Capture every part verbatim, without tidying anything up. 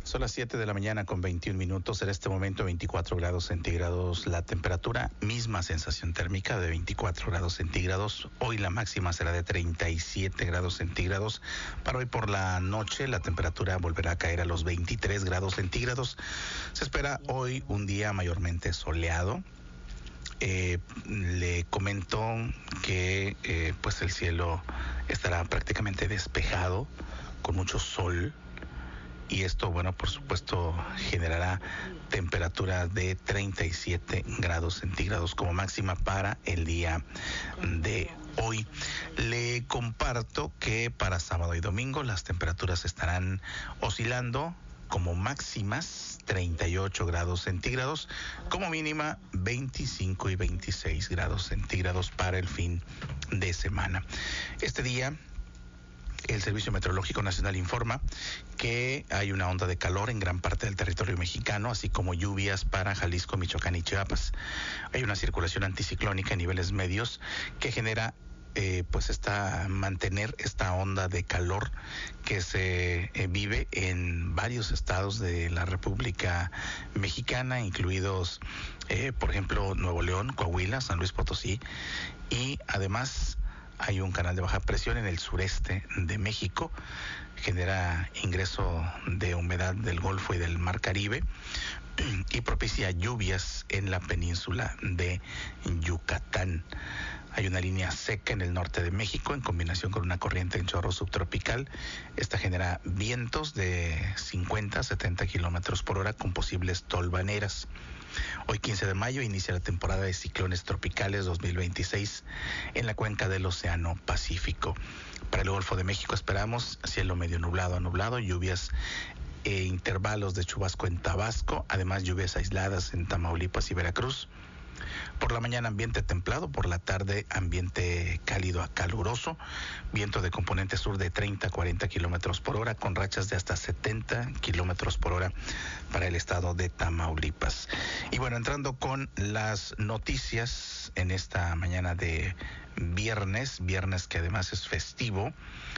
Son las siete de la mañana con veintiún minutos. En este momento veinticuatro grados centígrados la temperatura, misma sensación térmica de veinticuatro grados centígrados. Hoy la máxima será de treinta y siete grados centígrados. Para hoy por la noche la temperatura volverá a caer a los veintitrés grados centígrados. Se espera hoy un día mayormente soleado. Eh, le comento que eh, pues el cielo estará prácticamente despejado, con mucho sol. Y esto, bueno, por supuesto, generará temperaturas de treinta y siete grados centígrados como máxima para el día de hoy. Le comparto que para sábado y domingo las temperaturas estarán oscilando como máximas treinta y ocho grados centígrados, como mínima veinticinco y veintiséis grados centígrados para el fin de semana. Este día el Servicio Meteorológico Nacional informa que hay una onda de calor en gran parte del territorio mexicano, así como lluvias para Jalisco, Michoacán y Chiapas. Hay una circulación anticiclónica en niveles medios que genera eh, pues esta mantener esta onda de calor que se eh, vive en varios estados de la República Mexicana, incluidos eh, por ejemplo Nuevo León, Coahuila, San Luis Potosí, y además hay un canal de baja presión en el sureste de México, genera ingreso de humedad del Golfo y del Mar Caribe y propicia lluvias en la península de Yucatán. Hay una línea seca en el norte de México en combinación con una corriente en chorro subtropical. Esta genera vientos de cincuenta a setenta kilómetros por hora con posibles tolvaneras. Hoy quince de mayo inicia la temporada de ciclones tropicales dos mil veintiséis en la cuenca del Océano Pacífico. Para el Golfo de México esperamos cielo medio nublado a nublado, lluvias e intervalos de chubasco en Tabasco, además lluvias aisladas en Tamaulipas y Veracruz. Por la mañana ambiente templado, por la tarde ambiente cálido a caluroso, viento de componente sur de treinta a cuarenta kilómetros por hora, con rachas de hasta setenta kilómetros por hora para el estado de Tamaulipas. Y bueno, entrando con las noticias en esta mañana de viernes, viernes que además es festivo,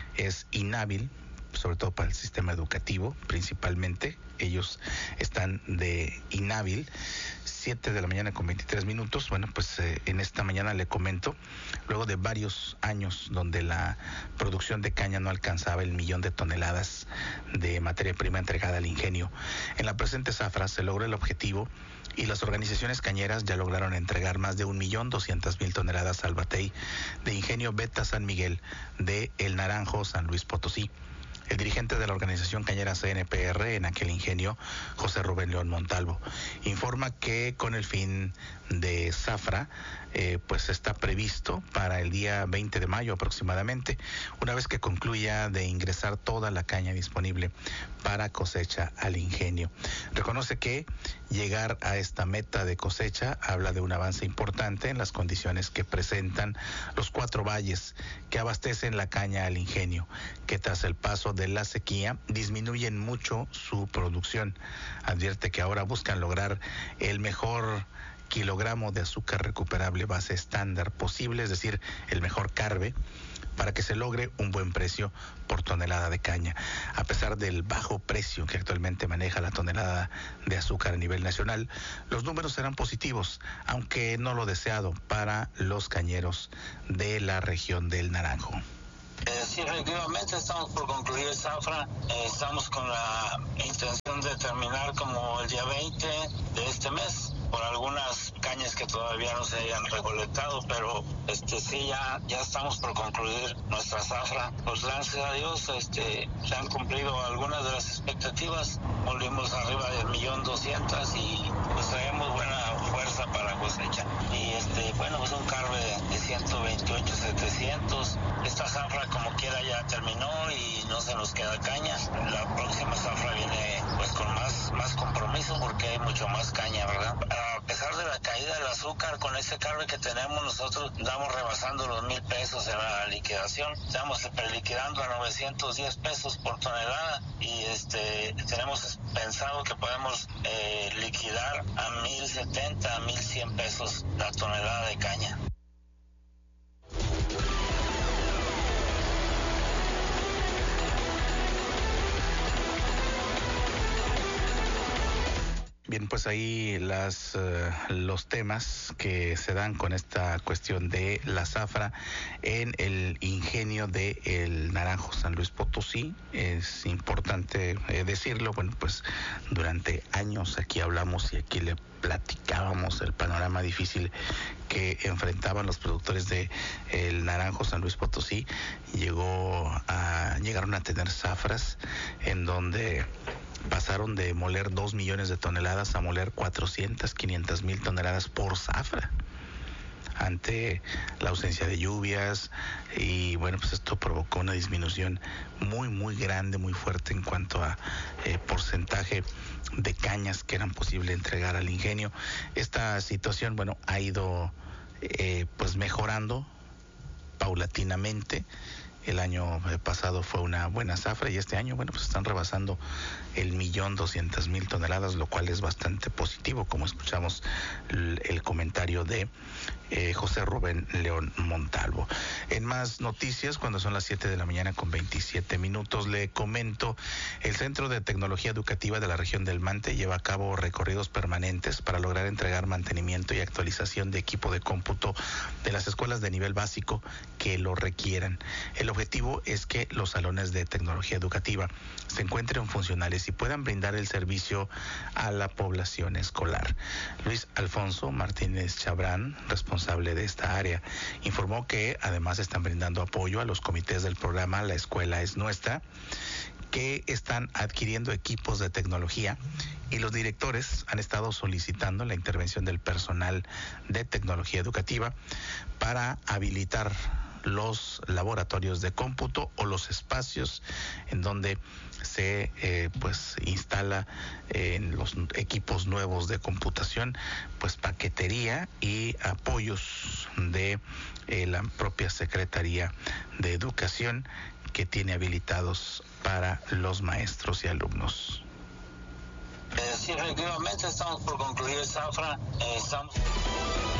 es inhábil, sobre todo para el sistema educativo, principalmente. Ellos están de inhábil. siete de la mañana con veintitrés minutos. Bueno, pues eh, en esta mañana le comento, luego de varios años donde la producción de caña no alcanzaba el millón de toneladas de materia prima entregada al ingenio, en la presente zafra se logró el objetivo y las organizaciones cañeras ya lograron entregar más de un millón doscientas mil toneladas al batey de ingenio Beta San Miguel de El Naranjo, San Luis Potosí. El dirigente de la organización cañera C N P R en aquel ingenio, José Rubén León Montalvo, informa que con el fin de zafra, eh, pues está previsto para el día veinte de mayo aproximadamente, una vez que concluya de ingresar toda la caña disponible para cosecha al ingenio. Reconoce que llegar a esta meta de cosecha habla de un avance importante en las condiciones que presentan los cuatro valles que abastecen la caña al ingenio, que tras el paso de la sequía disminuyen mucho su producción. Advierte que ahora buscan lograr el mejor kilogramo de azúcar recuperable base estándar posible, es decir, el mejor carbe, para que se logre un buen precio por tonelada de caña. A pesar del bajo precio que actualmente maneja la tonelada de azúcar a nivel nacional, los números serán positivos, aunque no lo deseado para los cañeros de la región del Naranjo. Eh, sí, efectivamente estamos por concluir zafra. Eh, estamos con la intención de terminar como el día veinte de este mes, por algunas cañas que todavía no se hayan recolectado, pero este sí ya ya estamos por concluir nuestra zafra. Pues gracias a Dios este se han cumplido algunas de las expectativas. Volvimos arriba del millón doscientas y pues traemos buena fuerza para la cosecha. Y este bueno, pues un carbe de ciento veintiocho setecientos. Esta zafra como quiera ya terminó y no se nos queda caña. La próxima zafra viene pues con más más compromiso porque hay mucho más caña, ¿verdad? A pesar de la caída del azúcar, con ese carbe que tenemos nosotros estamos rebasando los mil pesos en la liquidación. Estamos preliquidando a novecientos diez pesos por tonelada y este tenemos pensado que podemos eh, liquidar a mil setenta, a mil cien pesos la tonelada de caña. Bien, pues ahí las uh, los temas que se dan con esta cuestión de la zafra en el ingenio de El Naranjo, San Luis Potosí. Es importante eh, decirlo, bueno, pues durante años aquí hablamos y aquí le platicábamos el panorama difícil que enfrentaban los productores de El Naranjo, San Luis Potosí. Llegó a, llegaron a tener zafras en donde pasaron de moler dos millones de toneladas a moler cuatrocientas, quinientas mil toneladas por zafra, ante la ausencia de lluvias, y bueno, pues esto provocó una disminución muy, muy grande, muy fuerte en cuanto a eh, porcentaje de cañas que eran posible entregar al ingenio. Esta situación, bueno, ha ido eh, pues mejorando paulatinamente. El año pasado fue una buena zafra y este año, bueno, pues están rebasando el millón doscientas mil toneladas, lo cual es bastante positivo, como escuchamos el, el comentario de eh, José Rubén León Montalvo. En más noticias, cuando son las siete de la mañana con veintisiete minutos, le comento, el Centro de Tecnología Educativa de la región del Mante lleva a cabo recorridos permanentes para lograr entregar mantenimiento y actualización de equipo de cómputo de las escuelas de nivel básico que lo requieran. El objetivo es que los salones de tecnología educativa se encuentren funcionales y puedan brindar el servicio a la población escolar. Luis Alfonso Martínez Chabrán, responsable de esta área, informó que además están brindando apoyo a los comités del programa La Escuela es Nuestra, que están adquiriendo equipos de tecnología, y los directores han estado solicitando la intervención del personal de tecnología educativa para habilitar los laboratorios de cómputo o los espacios en donde se eh, pues instala eh, en los equipos nuevos de computación, pues paquetería y apoyos de eh, la propia Secretaría de Educación, que tiene habilitados para los maestros y alumnos. Eh, sí, efectivamente estamos por concluir zafra. Eh, estamos